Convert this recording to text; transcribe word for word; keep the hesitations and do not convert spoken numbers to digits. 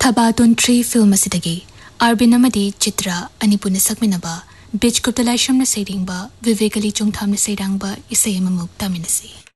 Thabatun three film asidagi Arvin amadi Chitra anipuna sakminaba Beach Kuptalaisham na Saidingba Vivekali Chungtham na Saidangba isay mamuk taminasi.